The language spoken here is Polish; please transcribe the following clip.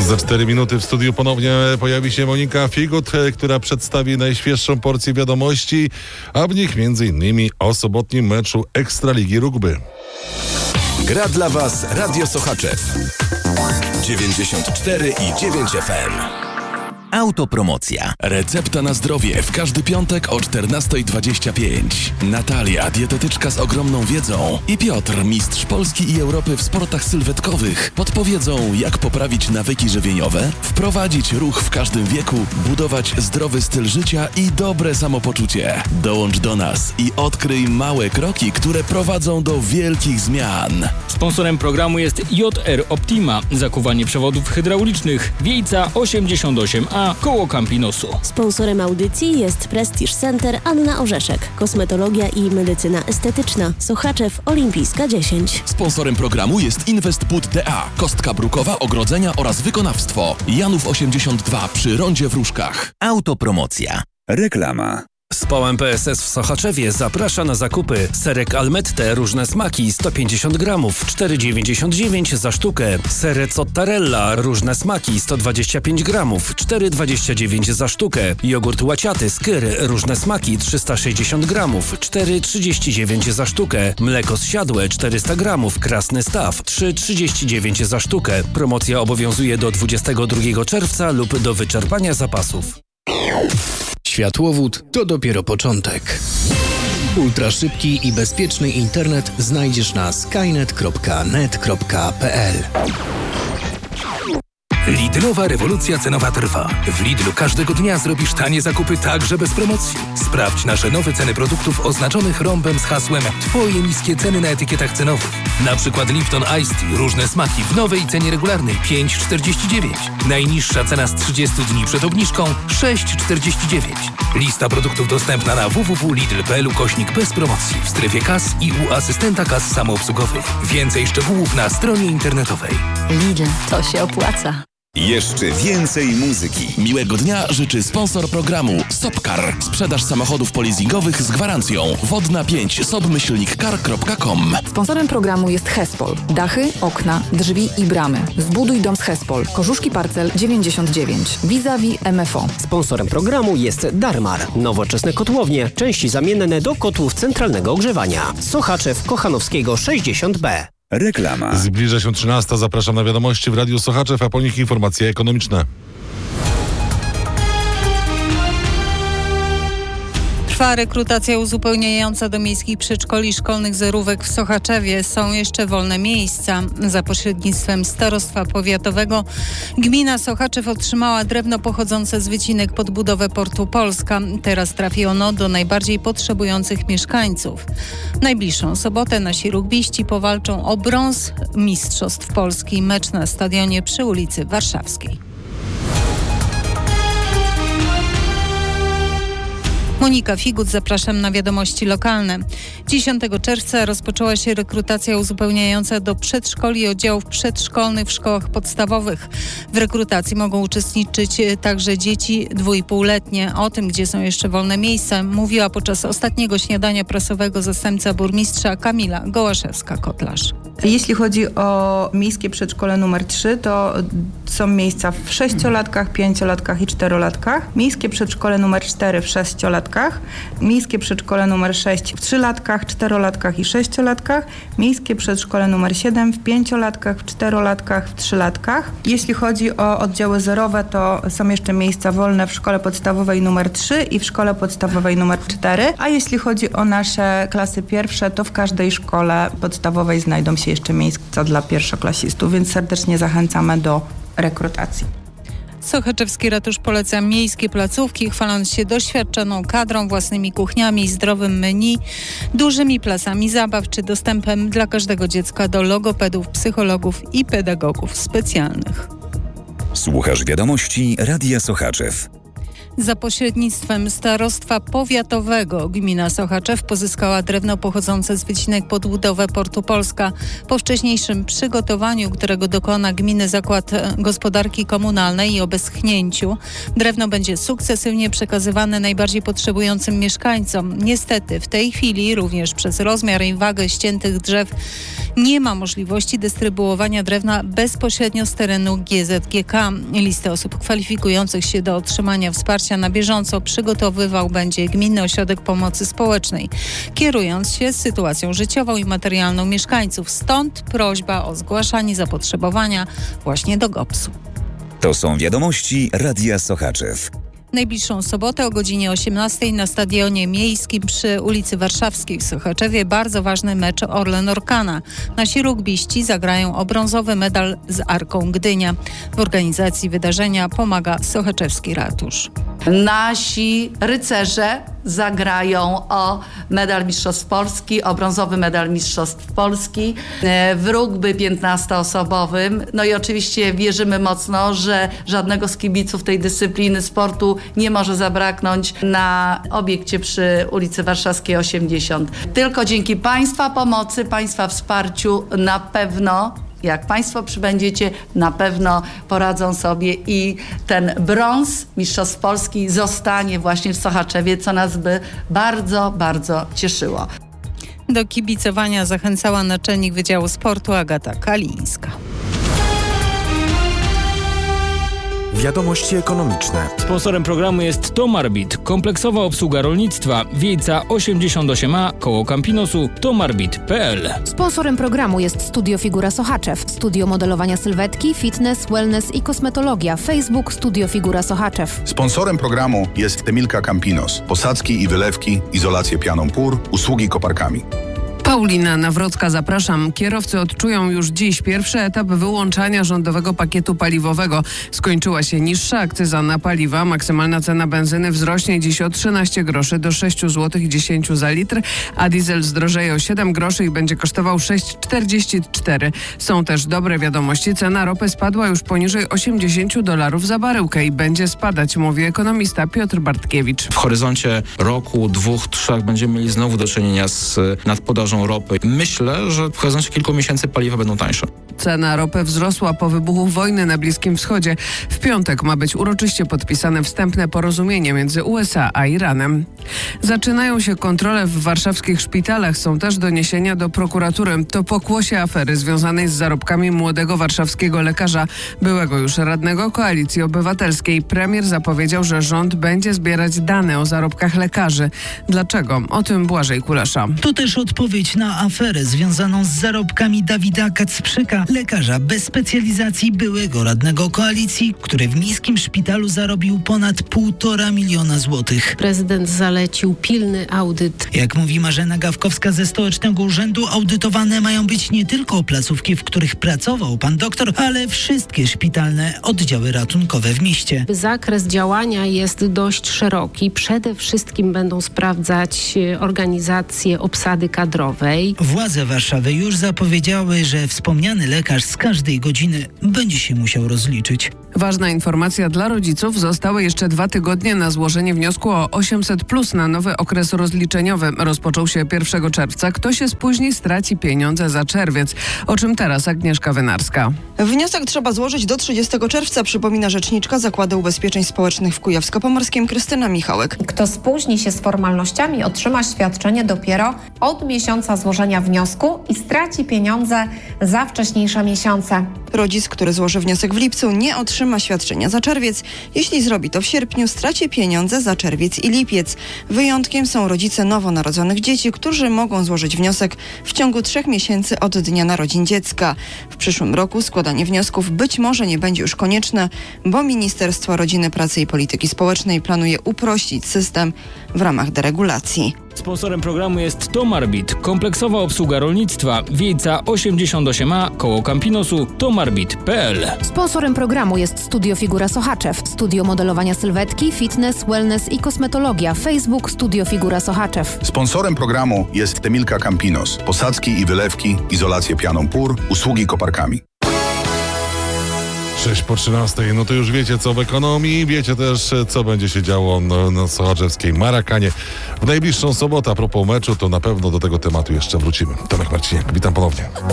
Za 4 minuty w studiu ponownie pojawi się Monika Figut, która przedstawi najświeższą porcję wiadomości, a w nich m.in. o sobotnim meczu Ekstraligi Rugby. Gra dla Was Radio Sochaczew 94,9 FM. Autopromocja. Recepta na zdrowie w każdy piątek o 14:25. Natalia, dietetyczka z ogromną wiedzą, i Piotr, mistrz Polski i Europy w sportach sylwetkowych, podpowiedzą, jak poprawić nawyki żywieniowe, wprowadzić ruch w każdym wieku, budować zdrowy styl życia i dobre samopoczucie. Dołącz do nas i odkryj małe kroki, które prowadzą do wielkich zmian. Sponsorem programu jest JR Optima, zakuwanie przewodów hydraulicznych, Wiejca 88A, koło Campinosu. Sponsorem audycji jest Prestige Center Anna Orzeszek, kosmetologia i medycyna estetyczna, Sochaczew Olimpijska 10. Sponsorem programu jest Investput DA, kostka brukowa, ogrodzenia oraz wykonawstwo. Janów 82 przy Rondzie w Różkach. Autopromocja. Reklama. Społem PSS w Sochaczewie zaprasza na zakupy. Serek Almette, różne smaki, 150 gramów, 4,99 za sztukę. Serec Ottarella, różne smaki, 125 gramów, 4,29 za sztukę. Jogurt łaciaty Skyr, różne smaki, 360 gramów, 4,39 za sztukę. Mleko zsiadłe, 400 gramów, Krasny Staw, 3,39 za sztukę. Promocja obowiązuje do 22 czerwca lub do wyczerpania zapasów. Światłowód to dopiero początek. Ultraszybki i bezpieczny internet znajdziesz na skynet.net.pl. Lidlowa rewolucja cenowa trwa. W Lidlu każdego dnia zrobisz tanie zakupy także bez promocji. Sprawdź nasze nowe ceny produktów oznaczonych rąbem z hasłem Twoje niskie ceny na etykietach cenowych. Na przykład Lipton Ice Tea, różne smaki w nowej cenie regularnej 5,49. Najniższa cena z 30 dni przed obniżką 6,49. Lista produktów dostępna na www.lidl.pl/bez promocji w strefie kas i u asystenta kas samoobsługowych. Więcej szczegółów na stronie internetowej. Lidl, to się opłaca. Jeszcze więcej muzyki. Miłego dnia życzy sponsor programu Sopcar. Sprzedaż samochodów polizingowych z gwarancją. Wodna 5 sop-car.com. Sponsorem programu jest Hespol. Dachy, okna, drzwi i bramy. Zbuduj dom z Hespol. Korzuszki Parcel 99. Vis-a-vis MFO. Sponsorem programu jest Darmar. Nowoczesne kotłownie. Części zamienne do kotłów centralnego ogrzewania. Sochaczew Kochanowskiego 60B. Reklama. Zbliża się 13. Zapraszam na wiadomości w Radiu Sochaczew, a po nich informacje ekonomiczne. Trwa rekrutacja uzupełniająca do miejskich przedszkoli i szkolnych zerówek w Sochaczewie. Są jeszcze wolne miejsca. Za pośrednictwem Starostwa Powiatowego gmina Sochaczew otrzymała drewno pochodzące z wycinek pod budowę Portu Polska. Teraz trafi ono do najbardziej potrzebujących mieszkańców. W najbliższą sobotę nasi rugbiści powalczą o brąz Mistrzostw Polski. Mecz na stadionie przy ulicy Warszawskiej. Monika Figut, zapraszam na wiadomości lokalne. 10 czerwca rozpoczęła się rekrutacja uzupełniająca do przedszkoli i oddziałów przedszkolnych w szkołach podstawowych. W rekrutacji mogą uczestniczyć także dzieci 2,5-letnie. O tym, gdzie są jeszcze wolne miejsca, mówiła podczas ostatniego śniadania prasowego zastępca burmistrza Kamila Gołaszewska-Kotlarz. Jeśli chodzi o miejskie przedszkole numer 3, to są miejsca w 6-latkach, 5-latkach i 4-latkach. Miejskie przedszkole numer 4 w 6-latkach. Miejskie przedszkole numer 6 w 3-latkach, 4-latkach i 6-latkach. Miejskie przedszkole numer 7 w 5-latkach, w 4-latkach, w 3-latkach. Jeśli chodzi o oddziały zerowe, to są jeszcze miejsca wolne w szkole podstawowej numer 3 i w szkole podstawowej numer 4. A jeśli chodzi o nasze klasy pierwsze, to w każdej szkole podstawowej znajdą się jeszcze miejsca dla pierwszoklasistów, więc serdecznie zachęcamy do rekrutacji. Sochaczewski Ratusz poleca miejskie placówki, chwaląc się doświadczoną kadrą, własnymi kuchniami, zdrowym menu, dużymi placami zabaw czy dostępem dla każdego dziecka do logopedów, psychologów i pedagogów specjalnych. Słuchasz wiadomości Radia Sochaczew. Za pośrednictwem Starostwa Powiatowego gmina Sochaczew pozyskała drewno pochodzące z wycinek pod budowę Portu Polska. Po wcześniejszym przygotowaniu, którego dokona Gminny Zakład Gospodarki Komunalnej i obeschnięciu, drewno będzie sukcesywnie przekazywane najbardziej potrzebującym mieszkańcom. Niestety w tej chwili również przez rozmiar i wagę ściętych drzew nie ma możliwości dystrybuowania drewna bezpośrednio z terenu GZGK. Listę osób kwalifikujących się do otrzymania wsparcia na bieżąco przygotowywał będzie Gminny Ośrodek Pomocy Społecznej, kierując się sytuacją życiową i materialną mieszkańców. Stąd prośba o zgłaszanie zapotrzebowania właśnie do GOPS-u. To są wiadomości Radia Sochaczew. Najbliższą sobotę o godzinie 18 na Stadionie Miejskim przy ulicy Warszawskiej w Sochaczewie bardzo ważny mecz Orlen-Orkana. Nasi rugbiści zagrają o brązowy medal z Arką Gdynia. W organizacji wydarzenia pomaga Sochaczewski Ratusz. Nasi rycerze zagrają o medal Mistrzostw Polski, o brązowy medal Mistrzostw Polski w rugby 15-osobowym. No i oczywiście wierzymy mocno, że żadnego z kibiców tej dyscypliny sportu nie może zabraknąć na obiekcie przy ulicy Warszawskiej 80. Tylko dzięki Państwa pomocy, Państwa wsparciu na pewno, jak Państwo przybędziecie, na pewno poradzą sobie i ten brąz Mistrzostw Polski zostanie właśnie w Sochaczewie, co nas by bardzo, bardzo cieszyło. Do kibicowania zachęcała naczelnik Wydziału Sportu Agata Kalińska. Wiadomości ekonomiczne. Sponsorem programu jest Tomarbit, kompleksowa obsługa rolnictwa, Wiejca 88A, koło Campinosu, tomarbit.pl. Sponsorem programu jest Studio Figura Sochaczew, studio modelowania sylwetki, fitness, wellness i kosmetologia. Facebook Studio Figura Sochaczew. Sponsorem programu jest Temilka Campinos, posadzki i wylewki, izolację pianą pór, usługi koparkami. Paulina Nawrocka, zapraszam. Kierowcy odczują już dziś pierwszy etap wyłączania rządowego pakietu paliwowego. Skończyła się niższa akcyza na paliwa. Maksymalna cena benzyny wzrośnie dziś o 13 groszy do 6 zł 10 za litr, a diesel zdrożeje o 7 groszy i będzie kosztował 6,44. Są też dobre wiadomości. Cena ropy spadła już poniżej $80 za baryłkę i będzie spadać, mówi ekonomista Piotr Bartkiewicz. W horyzoncie roku, 2-3 będziemy mieli znowu do czynienia z nadpodażą ropy. Myślę, że w horyzoncie kilku miesięcy paliwa będą tańsze. Cena ropy wzrosła po wybuchu wojny na Bliskim Wschodzie. W piątek ma być uroczyście podpisane wstępne porozumienie między USA a Iranem. Zaczynają się kontrole w warszawskich szpitalach. Są też doniesienia do prokuratury. To pokłosie afery związanej z zarobkami młodego warszawskiego lekarza, byłego już radnego Koalicji Obywatelskiej. Premier zapowiedział, że rząd będzie zbierać dane o zarobkach lekarzy. Dlaczego? O tym Błażej Kulesza. To też odpowiedź na aferę związaną z zarobkami Dawida Kacprzyka, lekarza bez specjalizacji, byłego radnego Koalicji, który w miejskim szpitalu zarobił ponad 1,5 miliona złotych. Prezydent zalecił pilny audyt. Jak mówi Marzena Gawkowska ze Stołecznego Urzędu, audytowane mają być nie tylko placówki, w których pracował pan doktor, ale wszystkie szpitalne oddziały ratunkowe w mieście. Zakres działania jest dość szeroki. Przede wszystkim będą sprawdzać organizację obsady kadrowej. Władze Warszawy już zapowiedziały, że wspomniany lekarz z każdej godziny będzie się musiał rozliczyć. Ważna informacja dla rodziców. Zostały jeszcze 2 tygodnie na złożenie wniosku o 800+ na nowy okres rozliczeniowy. Rozpoczął się 1 czerwca. Kto się spóźni, straci pieniądze za czerwiec. O czym teraz Agnieszka Wynarska. Wniosek trzeba złożyć do 30 czerwca, przypomina rzeczniczka Zakładu Ubezpieczeń Społecznych w Kujawsko-Pomorskim Krystyna Michałek. Kto spóźni się z formalnościami, otrzyma świadczenie dopiero od miesiąca złożenia wniosku i straci pieniądze za wcześniejsze miesiące. Rodzic, który złoży wniosek w lipcu, nie otrzyma świadczenia za czerwiec. Jeśli zrobi to w sierpniu, straci pieniądze za czerwiec i lipiec. Wyjątkiem są rodzice nowonarodzonych dzieci, którzy mogą złożyć wniosek w ciągu 3 miesięcy od dnia narodzin dziecka. W przyszłym roku składanie wniosków być może nie będzie już konieczne, bo Ministerstwo Rodziny, Pracy i Polityki Społecznej planuje uprościć system w ramach deregulacji. Sponsorem programu jest Tomarbit, kompleksowa obsługa rolnictwa, Wiejca 88A, koło Campinosu, tomarbit.pl. Sponsorem programu jest Studio Figura Sochaczew, studio modelowania sylwetki, fitness, wellness i kosmetologia. Facebook Studio Figura Sochaczew. Sponsorem programu jest Temilka Campinos, posadzki i wylewki, izolację pianą pór, usługi koparkami. 6 po 13. No to już wiecie co w ekonomii, wiecie też co będzie się działo na sochaczewskiej Marakanie. W najbliższą sobotę, a propos meczu, to na pewno do tego tematu jeszcze wrócimy. Tomek Marciniak, witam ponownie.